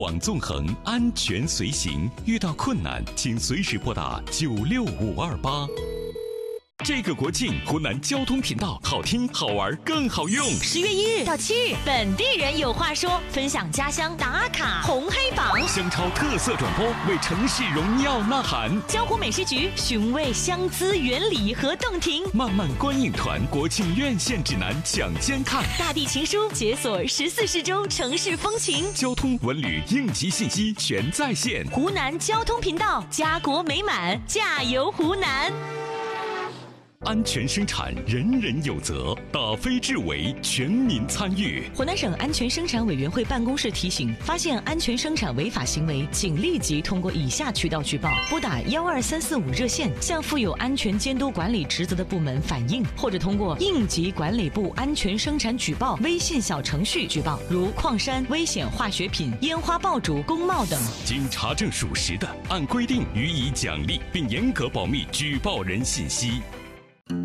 网纵横，安全随行。遇到困难，请随时拨打96528。这个国庆，湖南交通频道好听、好玩、更好用。 10月1日到7日，本地人有话说，分享家乡打卡红黑榜， 香超特色转播，为城市荣耀呐喊。 江湖美食局寻味香姿原理和洞庭， 漫漫观影团国庆院线指南抢先看。 大地情书解锁14市州城市风情， 交通文旅应急信息全在线。 湖南交通频道，家国美满，加油湖南！ 安全生产，人人有责，打非治为，全民参与。 湖南省安全生产委员会办公室提醒：发现安全生产违法行为，请立即通过以下渠道举报：拨打12345热线，向负有安全监督管理职责的部门反映，或者通过应急管理部安全生产举报微信小程序举报，如矿山、危险化学品、烟花爆竹、工贸等。 经查证属实的，按规定予以奖励，并严格保密举报人信息。